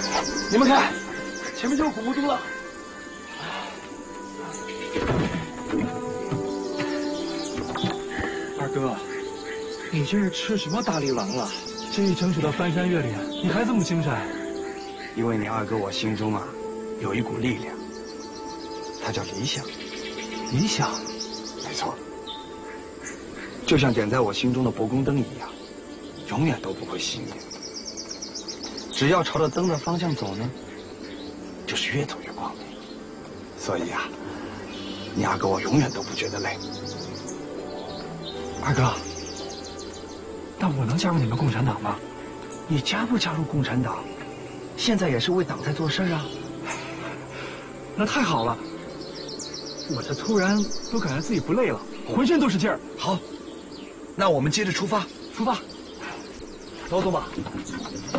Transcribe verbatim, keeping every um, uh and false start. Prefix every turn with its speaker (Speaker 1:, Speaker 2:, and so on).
Speaker 1: 你们看，前面就是古墓都了。
Speaker 2: 二哥，你这是吃什么大力丸了？这一整宿的翻山越岭，你还这么精神？
Speaker 1: 因为你二哥我心中啊，有一股力量，它叫理想。
Speaker 2: 理想？
Speaker 1: 没错，就像点在我心中的博宫灯一样，永远都不会熄灭。只要朝着灯的方向走呢，就是越走越光明。所以啊，你二哥我永远都不觉得累。
Speaker 2: 二哥，那我能加入你们共产党吗？
Speaker 1: 你加不加入共产党，现在也是为党在做事啊。
Speaker 2: 那太好了，我这突然都感觉自己不累了，浑身都是劲儿。
Speaker 1: 好，那我们接着出发，
Speaker 2: 出发，
Speaker 1: 走走吧。